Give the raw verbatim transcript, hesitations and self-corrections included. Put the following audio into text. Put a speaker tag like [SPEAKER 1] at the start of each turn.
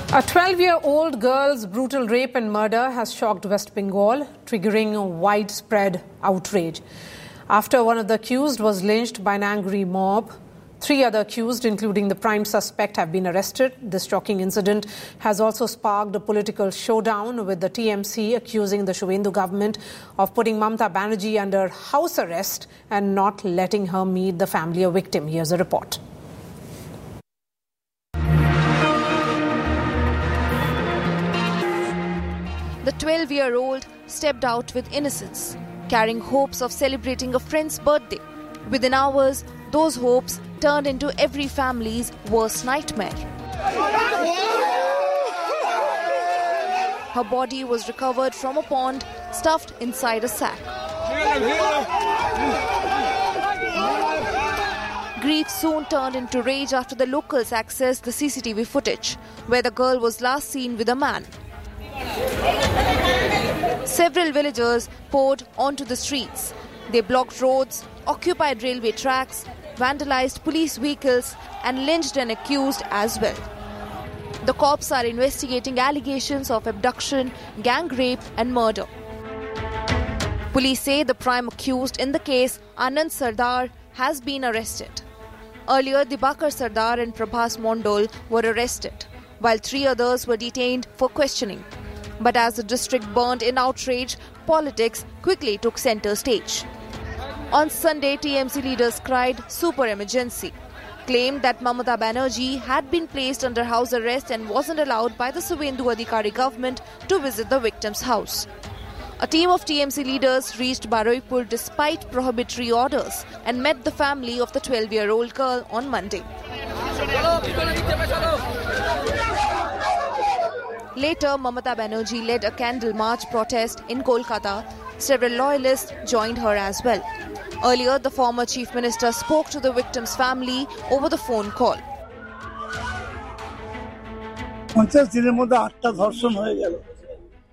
[SPEAKER 1] A twelve-year-old girl's brutal rape and murder has shocked West Bengal, triggering widespread outrage. After one of the accused was lynched by an angry mob, three other accused, including the prime suspect, have been arrested. This shocking incident has also sparked a political showdown, with the T M C accusing the Subhendu government of putting Mamata Banerjee under house arrest and not letting her meet the family of victim. Here's a report.
[SPEAKER 2] The twelve-year-old stepped out with innocence, carrying hopes of celebrating a friend's birthday. Within hours, those hopes turned into every family's worst nightmare. Her body was recovered from a pond stuffed inside a sack. Grief soon turned into rage after the locals accessed the C C T V footage, where the girl was last seen with a man. Several villagers poured onto the streets. They blocked roads, occupied railway tracks, vandalized police vehicles and lynched an accused as well. The cops are investigating allegations of abduction, gang rape and murder. Police say the prime accused in the case, Anand Sardar, has been arrested. Earlier, Dibakar Sardar and Prabhas Mondol were arrested, while three others were detained for questioning. But as the district burned in outrage, politics quickly took centre stage. On Sunday, T M C leaders cried super emergency, claimed that Mamata Banerjee had been placed under house arrest and wasn't allowed by the Subhendu Adhikari government to visit the victim's house. A team of T M C leaders reached Baruipur despite prohibitory orders and met the family of the twelve-year-old girl on Monday. Later, Mamata Banerjee led a candle march protest in Kolkata. Several loyalists joined her as well. Earlier, the former chief minister spoke to the victim's family over the phone call.
[SPEAKER 3] পঞ্চাশ দিনের মধ্যে আটটা ধর্ষণ হয়ে গেল।